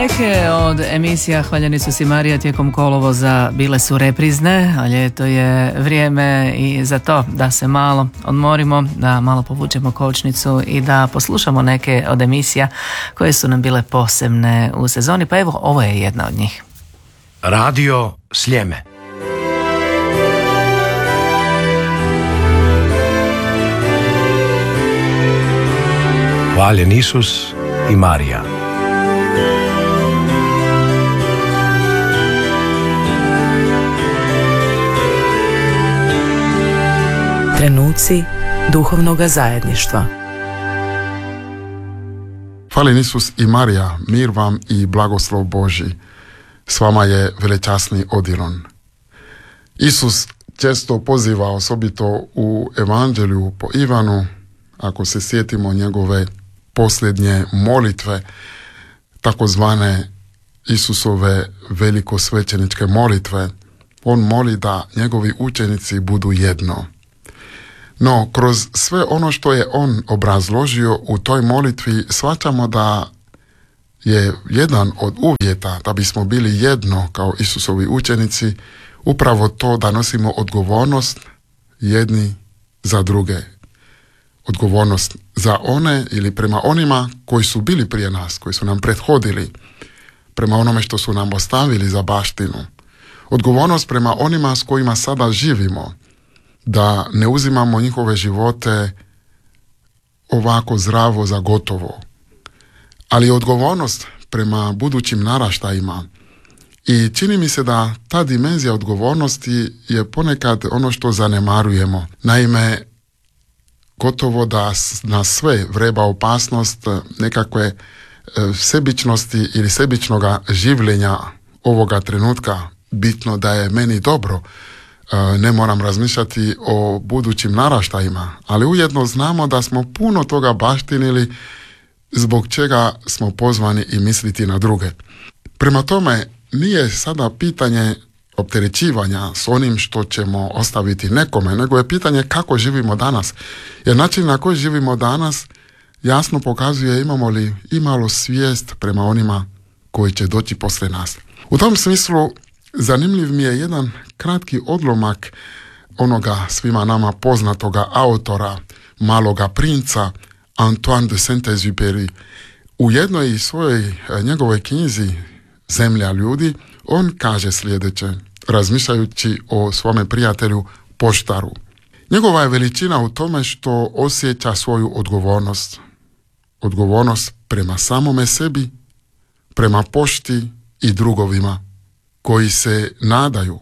Neke od emisija Hvaljeni su si Marija tijekom kolovoza bile su reprizne, a ljeto je vrijeme i za to da se malo odmorimo, da malo povučemo kočnicu i da poslušamo neke od emisija koje su nam bile posebne u sezoni, pa evo ovo je jedna od njih. Radio Sljeme. Hvaljen Isus i Marija. Trenuci duhovnoga zajedništva. Hvaljen Isus i Marija, mir vam i blagoslov Božji. S vama je velečasni Odilon. Isus često poziva, osobito u Evanđelju po Ivanu, ako se sjetimo njegove posljednje molitve, takozvane Isusove velikosvećeničke molitve, on moli da njegovi učenici budu jedno. No, kroz sve ono što je on obrazložio u toj molitvi, shvaćamo da je jedan od uvjeta da bismo bili jedno kao Isusovi učenici upravo to da nosimo odgovornost jedni za druge. Odgovornost za one ili prema onima koji su bili prije nas, koji su nam prethodili, prema onome što su nam ostavili za baštinu. Odgovornost prema onima s kojima sada živimo, da ne uzimamo njihove živote ovako zdravo za gotovo. Ali odgovornost prema budućim naraštajima. I čini mi se da ta dimenzija odgovornosti je ponekad ono što zanemarujemo. Naime, gotovo da nas sve vreba opasnost nekakve sebičnosti ili sebičnoga življenja ovoga trenutka. Bitno da je meni dobro, ne moram razmišljati o budućim naraštajima, ali ujedno znamo da smo puno toga baštinili zbog čega smo pozvani i misliti na druge. Prema tome, nije sada pitanje opterećivanja s onim što ćemo ostaviti nekome, nego je pitanje kako živimo danas. Jer način na koji živimo danas jasno pokazuje imamo li imalo svijest prema onima koji će doći poslije nas. U tom smislu zanimljiv mi je jedan kratki odlomak onoga svima nama poznatoga autora Maloga princa Antoine de Saint-Exupéry. U jednoj svojoj njegovoj knjizi Zemlja ljudi on kaže sljedeće, razmišljajući o svome prijatelju poštaru. Njegova je veličina u tome što osjeća svoju odgovornost. Odgovornost prema samome sebi, prema pošti i drugovima koji se nadaju.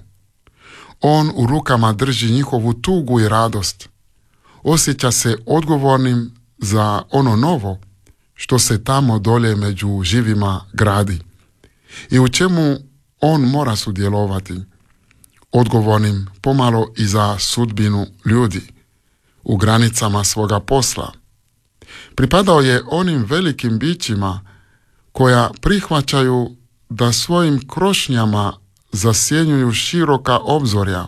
On u rukama drži njihovu tugu i radost. Osjeća se odgovornim za ono novo što se tamo dolje među živima gradi i u čemu on mora sudjelovati, odgovornim pomalo i za sudbinu ljudi u granicama svoga posla. Pripadao je onim velikim bićima koja prihvaćaju da svojim krošnjama zasjenjuju široka obzorja.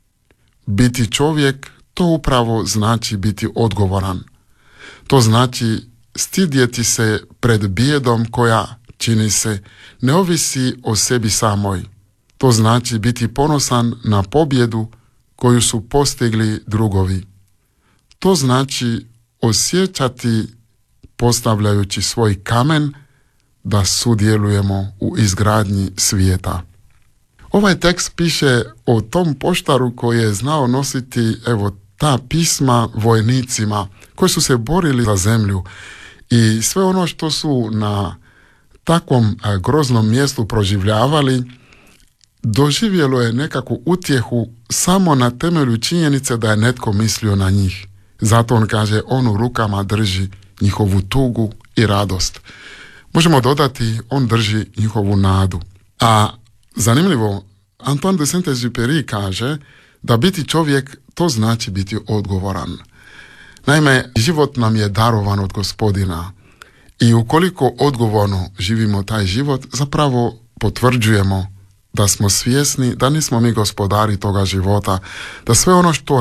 Biti čovjek, to upravo znači biti odgovoran. To znači stidjeti se pred bijedom koja, čini se, ne ovisi o sebi samoj. To znači biti ponosan na pobjedu koju su postigli drugovi. To znači osjećati, postavljajući svoj kamen, da sudjelujemo u izgradnji svijeta. Ovaj tekst piše o tom poštaru koji je znao nositi ta pisma vojnicima koji su se borili za zemlju i sve ono što su na takvom groznom mjestu proživljavali doživjelo je nekakvu utjehu samo na temelju činjenice da je netko mislio na njih. Zato on kaže, on u rukama drži njihovu tugu i radost. Možemo dodati, on drži njihovu nadu. A zanimljivo, Antoine de Saint-Exupéry kaže da biti čovjek, to znači biti odgovoran. Naime, život nam je darovan od Gospodina i ukoliko odgovorno živimo taj život, zapravo potvrđujemo da smo svjesni da nismo mi gospodari toga života, da sve ono što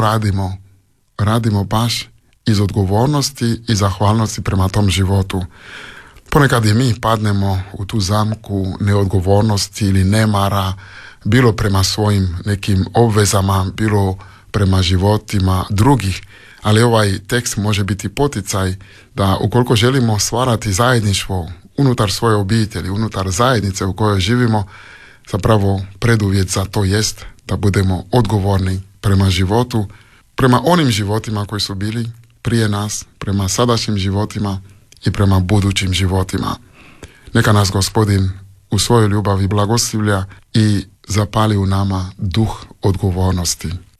radimo baš iz odgovornosti i zahvalnosti prema tom životu. Ponekad i mi padnemo u tu zamku neodgovornosti ili nemara, bilo prema svojim nekim obvezama, bilo prema životima drugih, ali ovaj tekst može biti poticaj da ukoliko želimo stvarati zajedništvo unutar svoje obitelji, unutar zajednice u kojoj živimo, zapravo preduvjet za to jest da budemo odgovorni prema životu, prema onim životima koji su bili prije nas, prema sadašnjim životima i prema budućim životima. Neka nas Gospodin u svojoj ljubavi blagoslivlja i zapali u nama duh odgovornosti.